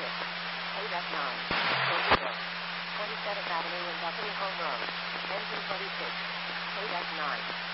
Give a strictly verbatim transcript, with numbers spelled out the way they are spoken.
six, eight F nine, Toledo, twenty-seventh Avenue and Bethany Home Road, engine thirty-six, eight F nine.